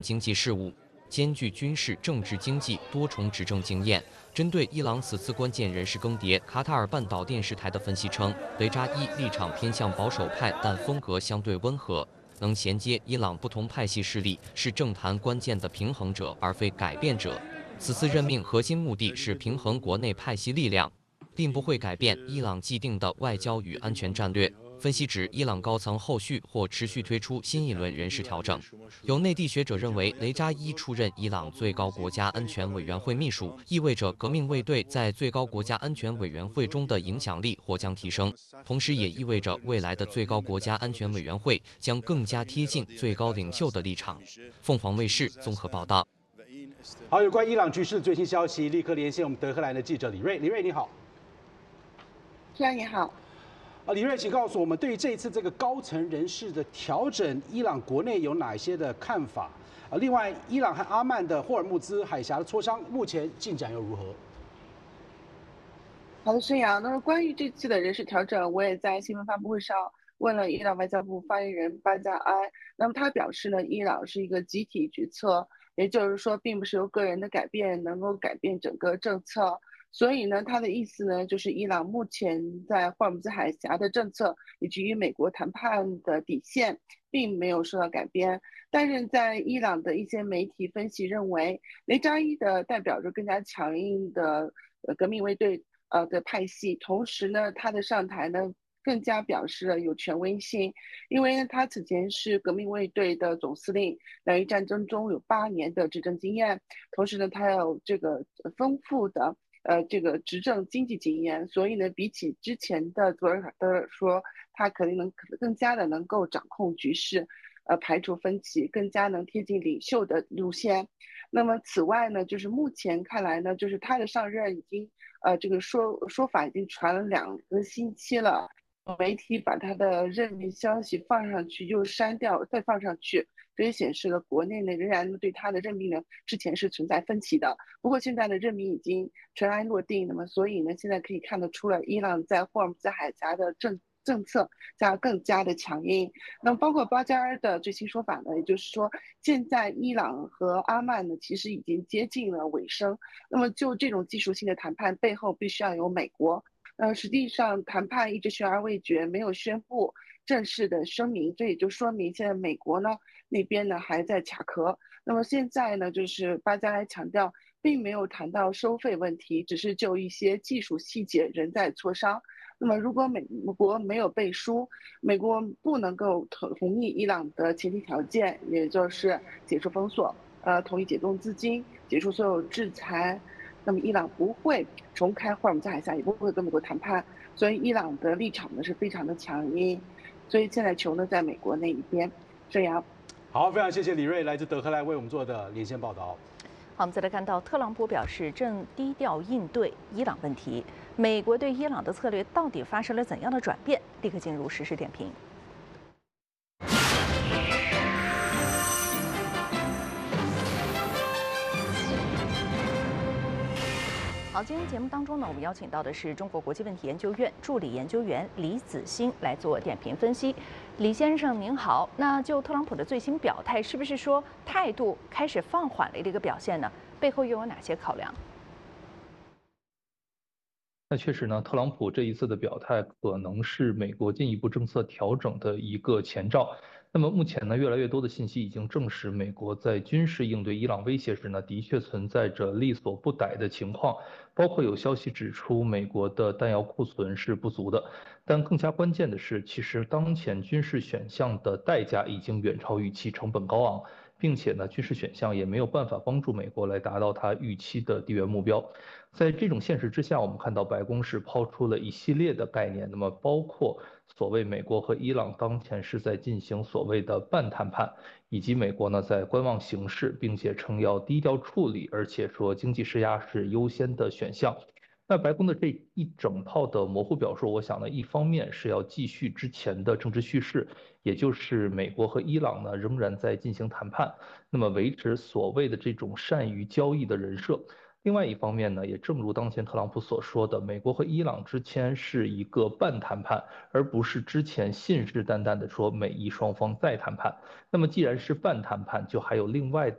经济事务，兼具军事、政治、经济多重执政经验。针对伊朗此次关键人事更迭，卡塔尔半岛电视台的分析称，雷扎伊立场偏向保守派，但风格相对温和，能衔接伊朗不同派系势力，是政坛关键的平衡者，而非改变者。此次任命核心目的是平衡国内派系力量，并不会改变伊朗既定的外交与安全战略。分析指，伊朗高层后续或持续推出新一轮人事调整。有内地学者认为，雷扎伊出任伊朗最高国家安全委员会秘书，意味着革命卫队在最高国家安全委员会中的影响力或将提升，同时也意味着未来的最高国家安全委员会将更加贴近最高领袖的立场。凤凰卫视综合报道。 好，有关伊朗局势的最新消息，立刻连线我们德黑兰的记者李瑞。李瑞，你好。 主持人你好。 李瑞，请告诉我们，对于这一次这个高层人事的调整，伊朗国内有哪些的看法？另外，伊朗和阿曼的霍尔木兹海峡的磋商，目前进展又如何？ 好的，孙杨。那么关于这次的人事调整，我也在新闻发布会上问了伊朗外交部发言人巴加埃。那么他表示呢，伊朗是一个集体决策，也就是说，并不是由个人的改变能够改变整个政策。所以呢，他的意思呢，就是伊朗目前在霍尔木兹海峡的政策以及与美国谈判的底线并没有受到改变。但是在伊朗的一些媒体分析认为，雷扎伊的代表着更加强硬的革命卫队的派系，同时呢，他的上台呢更加表示了有权威性，因为呢他此前是革命卫队的总司令，两伊战争中有8年的执政经验，同时呢，他有这个丰富的这个执政经济经验，所以呢，比起之前的佐尔卡德说，他肯定能更加的能够掌控局势，排除分歧，更加能贴近领袖的路线。那么此外呢，就是目前看来呢，就是他的上任已经这个说法已经传了2个星期了。媒体把他的任命消息放上去又删掉，再放上去，这也显示了国内呢仍然对他的任命呢之前是存在分歧的。不过现在的任命已经尘埃落定，那么所以呢现在可以看得出来，伊朗在霍尔木兹海峡的政策更加的强硬。那么包括巴加尔的最新说法呢，也就是说，现在伊朗和阿曼呢其实已经接近了尾声。那么就这种技术性的谈判背后，必须要有美国。实际上谈判一直悬而未决，没有宣布正式的声明，这也就说明现在美国呢那边呢还在卡壳。那么现在呢，就是巴加莱强调，并没有谈到收费问题，只是就一些技术细节仍在磋商。那么如果美国没有背书，美国不能够同意伊朗的前提条件，也就是解除封锁，同意解冻资金，解除所有制裁。那么伊朗不会重开霍尔木兹海峡，也不会跟美国谈判，所以伊朗的立场呢是非常的强硬，所以现在球呢在美国那一边。沈阳， 好，非常谢谢李瑞来自德黑兰为我们做的连线报道。 好，我们再来看到特朗普表示正低调应对伊朗问题，美国对伊朗的策略到底发生了怎样的转变？立刻进入实时点评。好，今天节目当中呢，我们邀请到的是中国国际问题研究院助理研究员李子欣来做点评分析。李先生您好，那就特朗普的最新表态，是不是说态度开始放缓了这个表现呢？背后又有哪些考量？ 那确实呢，特朗普这一次的表态可能是美国进一步政策调整的一个前兆。那么目前呢，越来越多的信息已经证实，美国在军事应对伊朗威胁时呢，的确存在着力所不逮的情况。包括有消息指出，美国的弹药库存是不足的。但更加关键的是，其实当前军事选项的代价已经远超预期，成本高昂，并且呢，军事选项也没有办法帮助美国来达到它预期的地缘目标。在这种现实之下，我们看到白宫是抛出了一系列的概念，那么包括所谓美国和伊朗当前是在进行所谓的半谈判，以及美国呢在观望形势，并且称要低调处理，而且说经济施压是优先的选项。那白宫的这一整套的模糊表述，我想呢，一方面是要继续之前的政治叙事，也就是美国和伊朗呢仍然在进行谈判，那么维持所谓的这种善于交易的人设。另外一方面呢，也正如当前特朗普所说的，美国和伊朗之间是一个半谈判，而不是之前信誓旦旦的说美伊双方在谈判。那么既然是半谈判，就还有另外